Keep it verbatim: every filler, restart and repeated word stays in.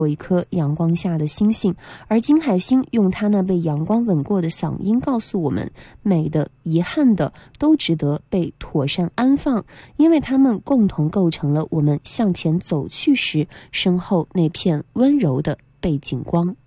有一颗阳光下的星星，而金海心用他那被阳光吻过的嗓音告诉我们，美的、遗憾的都值得被妥善安放，因为它们共同构成了我们向前走去时身后那片温柔的背景光。